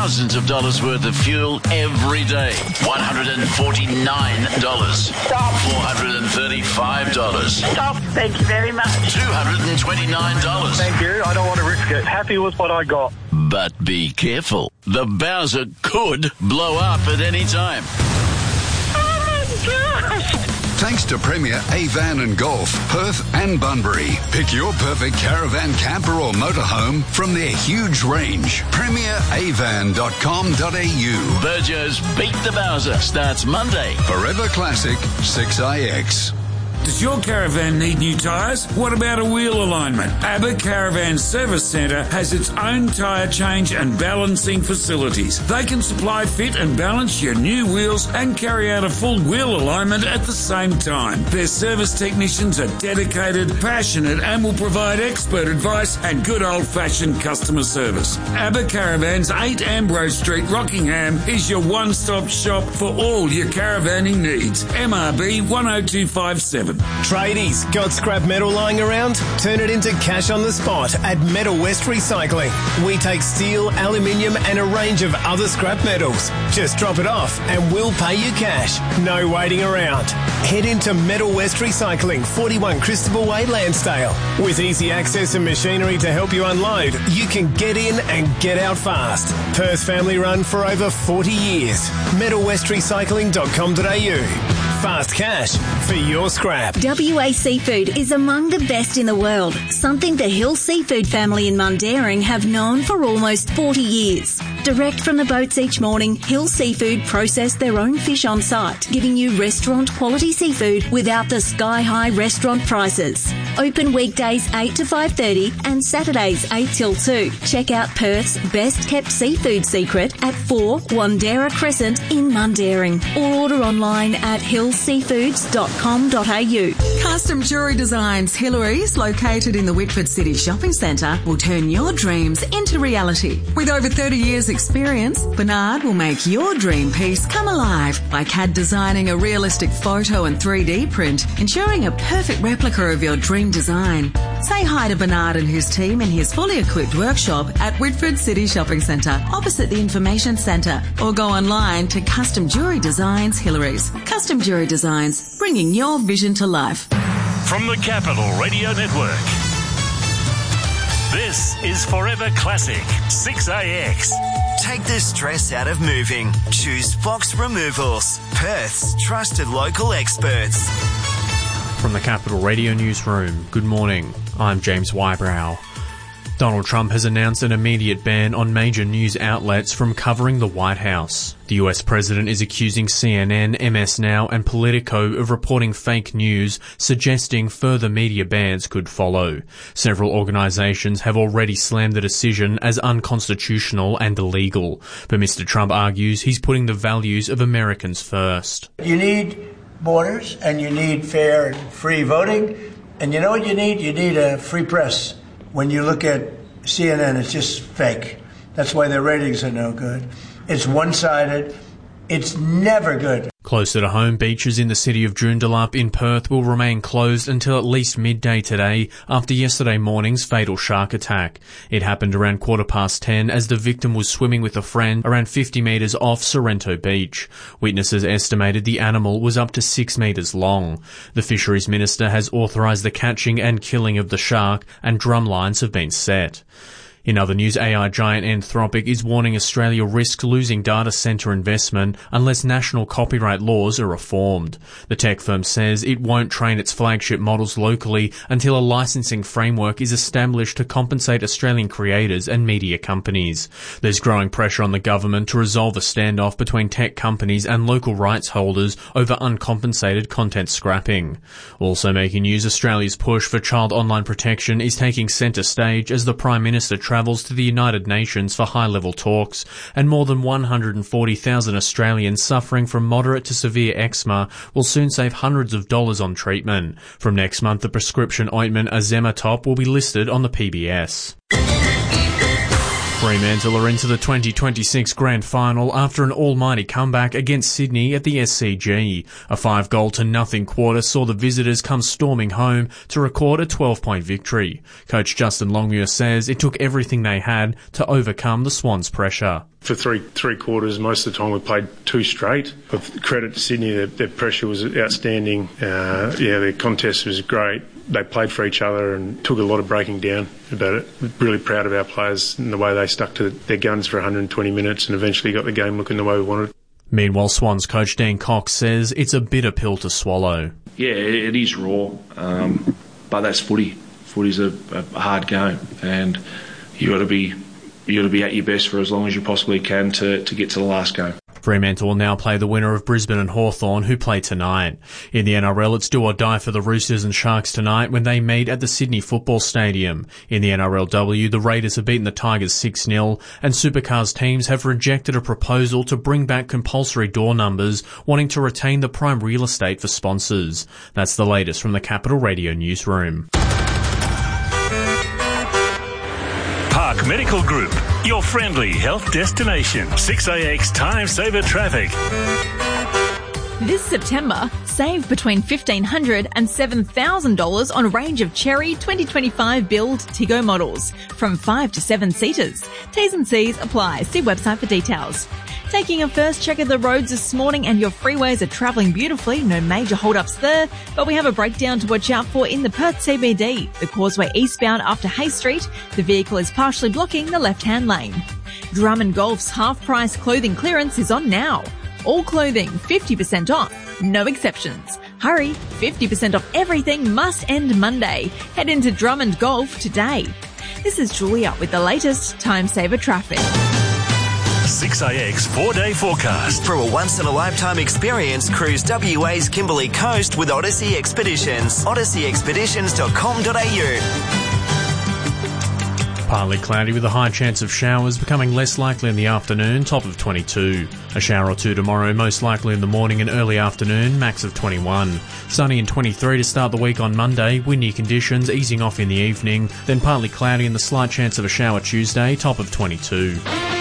thousands of dollars worth of fuel every day. $149. Stop. $435. Stop. Thank you very much. $229. Thank you. I don't want to risk it. Happy with what I got. But be careful. The Bowser could blow up at any time. Oh my gosh. Thanks to Premier Avan and Golf, Perth and Bunbury. Pick your perfect caravan, camper or motorhome from their huge range. PremierAvan.com.au. Burjo's Beat the Bowser starts Monday. Forever Classic 6IX. Does your caravan need new tyres? What about a wheel alignment? ABBA Caravan Service Centre has its own tyre change and balancing facilities. They can supply, fit and balance your new wheels and carry out a full wheel alignment at the same time. Their service technicians are dedicated, passionate and will provide expert advice and good old-fashioned customer service. ABBA Caravans, 8 Ambrose Street, Rockingham is your one-stop shop for all your caravanning needs. MRB 10257. Tradies, got scrap metal lying around? Turn it into cash on the spot at Metal West Recycling. We take steel, aluminium and a range of other scrap metals. Just drop it off and we'll pay you cash. No waiting around. Head into Metal West Recycling, 41 Christopher Way, Lansdale. With easy access and machinery to help you unload, you can get in and get out fast. Perth family run for over 40 years. metalwestrecycling.com.au. Fast cash for your scrap. WA Seafood is among the best in the world, something the Hill Seafood family in Mundaring have known for almost 40 years. Direct from the boats each morning, Hill Seafood process their own fish on site, giving you restaurant quality seafood without the sky-high restaurant prices. Open weekdays 8 to 5:30 and Saturdays 8 till 2. Check out Perth's best-kept seafood secret at 4 Wandera Crescent in Mundaring, or order online at hillseafoods.com.au. Custom Jewellery Designs Hillary's, located in the Whitford City Shopping Centre, will turn your dreams into reality. With over 30 years experience, Bernard will make your dream piece come alive by CAD designing a realistic photo and 3D print, ensuring a perfect replica of your dream design. Say hi to Bernard and his team in his fully equipped workshop at Whitford City Shopping Centre, opposite the Information Centre, or go online to Custom Jewellery Designs Hillary's. Custom Jewellery Designs, bringing your vision to life. From the Capital Radio Network, this is Forever Classic 6AX. Take the stress out of moving. Choose Fox Removals, Perth's trusted local experts. From the Capital Radio Newsroom, good morning. I'm James Wybrow. Donald Trump has announced an immediate ban on major news outlets from covering the White House. The US president is accusing CNN, MS Now and Politico of reporting fake news, suggesting further media bans could follow. Several organisations have already slammed the decision as unconstitutional and illegal. But Mr. Trump argues he's putting the values of Americans first. You need borders and you need fair and free voting. And you know what you need? You need a free press. When you look at CNN, it's just fake. That's why their ratings are no good. It's one-sided. It's never good. Closer to home, beaches in the city of Joondalup in Perth will remain closed until at least midday today after yesterday morning's fatal shark attack. It happened around 10:15 as the victim was swimming with a friend around 50 metres off Sorrento Beach. Witnesses estimated the animal was up to 6 metres long. The Fisheries Minister has authorised the catching and killing of the shark, and drum lines have been set. In other news, AI giant Anthropic is warning Australia risks losing data centre investment unless national copyright laws are reformed. The tech firm says it won't train its flagship models locally until a licensing framework is established to compensate Australian creators and media companies. There's growing pressure on the government to resolve a standoff between tech companies and local rights holders over uncompensated content scrapping. Also making news, Australia's push for child online protection is taking centre stage as the Prime Minister travels to the United Nations for high-level talks, and more than 140,000 Australians suffering from moderate to severe eczema will soon save hundreds of dollars on treatment. From next month, the prescription ointment Azematop will be listed on the PBS. Fremantle are into the 2026 Grand Final after an almighty comeback against Sydney at the SCG. A 5-goal-to-0 quarter saw the visitors come storming home to record a 12-point victory. Coach Justin Longmuir says it took everything they had to overcome the Swans' pressure. For three quarters, most of the time we played two straight. But credit to Sydney, their pressure was outstanding. Their contest was great. They played for each other and took a lot of breaking down about it. Really proud of our players and the way they stuck to their guns for 120 minutes and eventually got the game looking the way we wanted. Meanwhile, Swans coach Dean Cox says it's a bitter pill to swallow. Yeah, it is raw, but that's footy. Footy's a hard game, and you got to be at your best for as long as you possibly can to get to the last game. Fremantle will now play the winner of Brisbane and Hawthorn, who play tonight. In the NRL, it's do or die for the Roosters and Sharks tonight when they meet at the Sydney Football Stadium. In the NRLW, the Raiders have beaten the Tigers 6-0, and Supercars teams have rejected a proposal to bring back compulsory door numbers, wanting to retain the prime real estate for sponsors. That's the latest from the Capital Radio newsroom. Park Medical Group, your friendly health destination. 6AX Time Saver Traffic. This September, save between $1,500 and $7,000 on a range of Chery 2025 build Tiggo models from 5 to 7 seaters. T's and C's apply. See website for details. Taking a first check of the roads this morning and your freeways are travelling beautifully. No major hold-ups there, but we have a breakdown to watch out for in the Perth CBD. The Causeway eastbound after Hay Street. The vehicle is partially blocking the left-hand lane. Drummond Golf's half-price clothing clearance is on now. All clothing 50% off, no exceptions. Hurry, 50% off everything must end Monday. Head into Drummond Golf today. This is Julia with the latest Time Saver Traffic. 6AX 4-day forecast. For a once-in-a-lifetime experience, cruise WA's Kimberley Coast with Odyssey Expeditions. odysseyexpeditions.com.au. Partly cloudy with a high chance of showers, becoming less likely in the afternoon, top of 22. A shower or two tomorrow, most likely in the morning and early afternoon, max of 21. Sunny and 23 to start the week on Monday, windy conditions easing off in the evening, then partly cloudy and the slight chance of a shower Tuesday, top of 22.